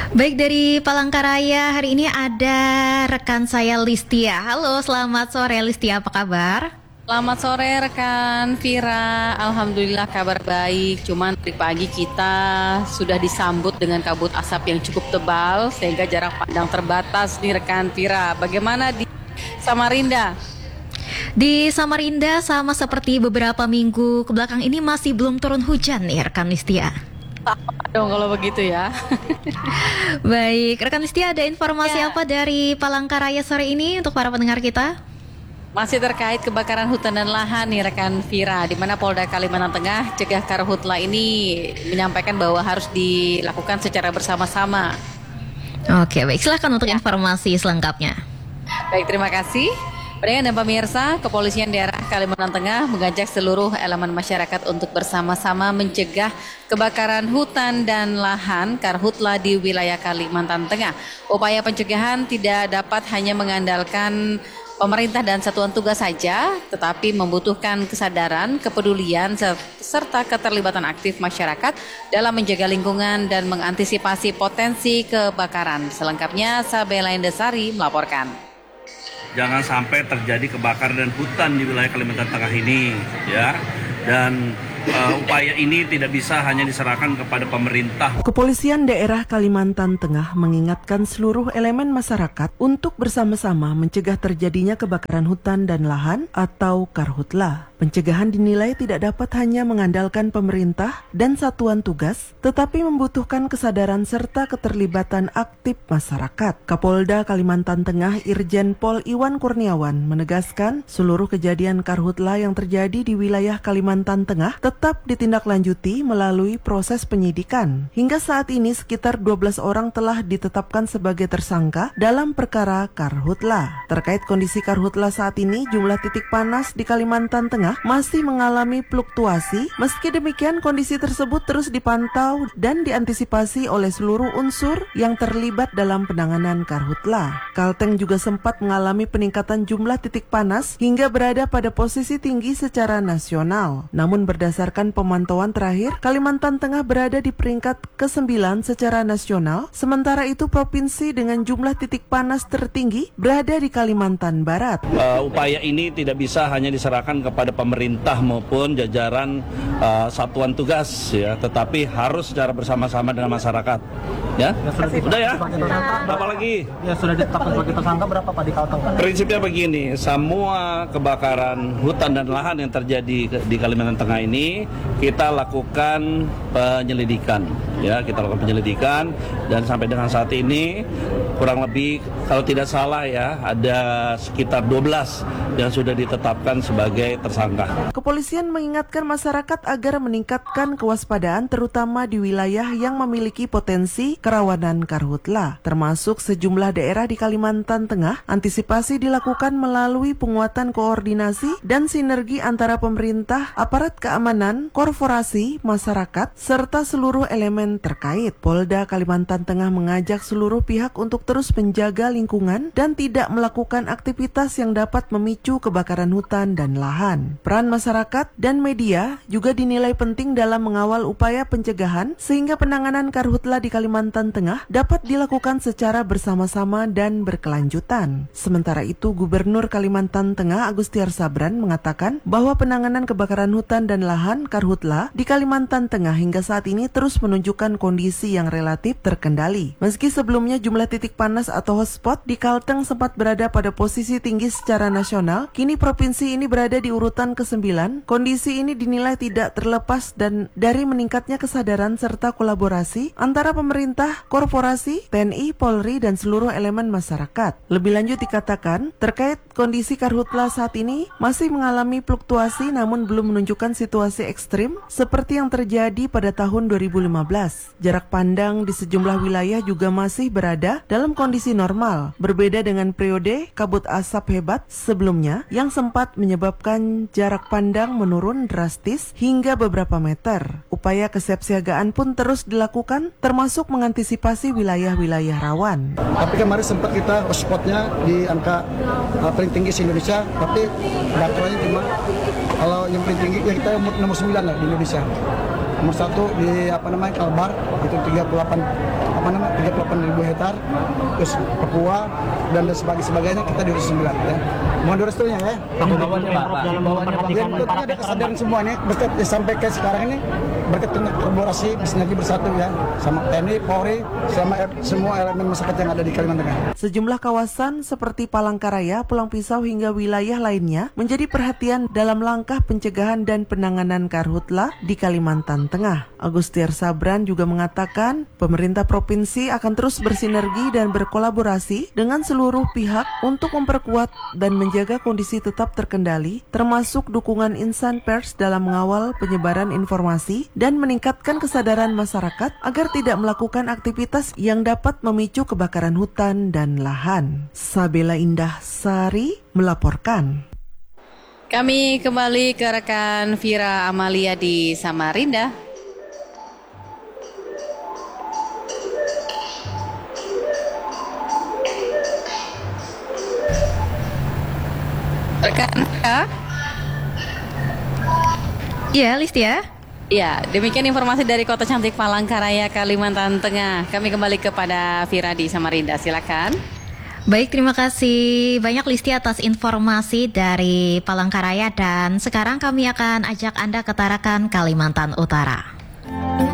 Baik, dari Palangkaraya hari ini ada rekan saya Listia. Halo, selamat sore Listia, apa kabar? Selamat sore rekan Vira, alhamdulillah kabar baik. Cuman tadi pagi kita sudah disambut dengan kabut asap yang cukup tebal sehingga jarak pandang terbatas nih rekan Vira. Bagaimana di Samarinda? Di Samarinda sama seperti beberapa minggu kebelakang ini masih belum turun hujan nih rekan Listia. Sama dong kalau begitu ya. Baik, rekan Listia, ada informasi apa dari Palangkaraya sore ini untuk para pendengar kita? Masih terkait kebakaran hutan dan lahan nih rekan Vira, di mana Polda Kalimantan Tengah Cegah Karhutla ini menyampaikan bahwa harus dilakukan secara bersama-sama. Oke, baik, silakan untuk informasi selengkapnya. Baik, terima kasih. Pendengar dan pemirsa, Kepolisian Daerah Kalimantan Tengah mengajak seluruh elemen masyarakat untuk bersama-sama mencegah kebakaran hutan dan lahan karhutla di wilayah Kalimantan Tengah. Upaya pencegahan tidak dapat hanya mengandalkan pemerintah dan satuan tugas saja, tetapi membutuhkan kesadaran, kepedulian, serta keterlibatan aktif masyarakat dalam menjaga lingkungan dan mengantisipasi potensi kebakaran. Selengkapnya, Sabela Indesari melaporkan. Jangan sampai terjadi kebakaran dan hutan di wilayah Kalimantan Tengah ini, ya. Dan upaya ini tidak bisa hanya diserahkan kepada pemerintah. Kepolisian Daerah Kalimantan Tengah mengingatkan seluruh elemen masyarakat untuk bersama-sama mencegah terjadinya kebakaran hutan dan lahan atau karhutla. Pencegahan dinilai tidak dapat hanya mengandalkan pemerintah dan satuan tugas, tetapi membutuhkan kesadaran serta keterlibatan aktif masyarakat. Kapolda Kalimantan Tengah Irjen Pol Iwan Kurniawan menegaskan seluruh kejadian karhutla yang terjadi di wilayah Kalimantan Tengah tetap ditindaklanjuti melalui proses penyidikan. Hingga saat ini sekitar 12 orang telah ditetapkan sebagai tersangka dalam perkara karhutla. Terkait kondisi karhutla saat ini, jumlah titik panas di Kalimantan Tengah masih mengalami fluktuasi. Meski demikian, kondisi tersebut terus dipantau dan diantisipasi oleh seluruh unsur yang terlibat dalam penanganan karhutla. Kalteng juga sempat mengalami peningkatan jumlah titik panas hingga berada pada posisi tinggi secara nasional. Namun berdasarkan pemantauan terakhir, Kalimantan Tengah berada di peringkat ke-9 secara nasional, sementara itu provinsi dengan jumlah titik panas tertinggi berada di Kalimantan Barat. Upaya ini tidak bisa hanya diserahkan kepada pemerintah maupun jajaran satuan tugas, ya, tetapi harus secara bersama-sama dengan masyarakat. Ya, udah ya. Apalagi? Ya, sudah ditetapkan sebagai tersangka berapa Pak di Kalteng? Prinsipnya begini, semua kebakaran hutan dan lahan yang terjadi di Kalimantan Tengah ini kita lakukan penyelidikan, ya, dan sampai dengan saat ini kurang lebih kalau tidak salah ya ada sekitar 12 yang sudah ditetapkan sebagai tersangka. Kepolisian mengingatkan masyarakat agar meningkatkan kewaspadaan terutama di wilayah yang memiliki potensi kerawanan karhutla, termasuk sejumlah daerah di Kalimantan Tengah. Antisipasi dilakukan melalui penguatan koordinasi dan sinergi antara pemerintah, aparat keamanan, korporasi, masyarakat, serta seluruh elemen terkait. Polda Kalimantan Tengah mengajak seluruh pihak untuk terus menjaga lingkungan dan tidak melakukan aktivitas yang dapat memicu kebakaran hutan dan lahan. Peran masyarakat dan media juga dinilai penting dalam mengawal upaya pencegahan sehingga penanganan karhutla di Kalimantan Tengah dapat dilakukan secara bersama-sama dan berkelanjutan. Sementara itu, Gubernur Kalimantan Tengah Agustiar Sabran mengatakan bahwa penanganan kebakaran hutan dan lahan karhutla di Kalimantan Tengah hingga saat ini terus menunjukkan kondisi yang relatif terkendali. Meski sebelumnya jumlah titik panas atau hotspot di Kalteng sempat berada pada posisi tinggi secara nasional, kini provinsi ini berada di urutan ke-9. Kondisi ini dinilai tidak terlepas dan dari meningkatnya kesadaran serta kolaborasi antara pemerintah, korporasi, TNI, Polri, dan seluruh elemen masyarakat. Lebih lanjut dikatakan, terkait kondisi karhutla saat ini masih mengalami fluktuasi namun belum menunjukkan situasi ekstrim seperti yang terjadi pada tahun 2015. Jarak pandang di sejumlah wilayah juga masih berada dalam kondisi normal, berbeda dengan periode kabut asap hebat sebelumnya yang sempat menyebabkan jarak pandang menurun drastis hingga beberapa meter. Upaya kesiapsiagaan pun terus dilakukan, termasuk mengantisipasi wilayah-wilayah rawan. Tapi kemarin sempat kita hotspotnya di angka paling tinggi di Indonesia, tapi datarannya cuma kalau yang paling tinggi ya kita nomor 9 lah di Indonesia. Nomor 1 di Kalbar itu 38 38.000 hektar, terus Papua dan sebagainya kita di 9 ya. Mohon restunya ya. Tentunya ada kesadaran semua nih berkat sampai ke sekarang ini berkat kolaborasi sinergi bersatu ya sama TNI, Polri, sama semua elemen masyarakat yang ada di Kalimantan Tengah. Sejumlah kawasan seperti Palangkaraya, Pulang Pisau hingga wilayah lainnya menjadi perhatian dalam langkah pencegahan dan penanganan karhutla di Kalimantan Tengah. Agustiar Sabran juga mengatakan pemerintah provinsi akan terus bersinergi dan berkolaborasi dengan seluruh pihak untuk memperkuat dan menjaga kondisi tetap terkendali, termasuk dukungan insan pers dalam mengawal penyebaran informasi dan meningkatkan kesadaran masyarakat agar tidak melakukan aktivitas yang dapat memicu kebakaran hutan dan lahan. Sabela Indah Sari melaporkan. Kami kembali ke rekan Vira Amalia di Samarinda. Rekan Vira. Ya, Listia. Ya, demikian informasi dari Kota Cantik Palangkaraya, Kalimantan Tengah. Kami kembali kepada Vira di Samarinda, silakan. Baik, terima kasih banyak Listia atas informasi dari Palangkaraya dan sekarang kami akan ajak Anda ke Tarakan, Kalimantan Utara.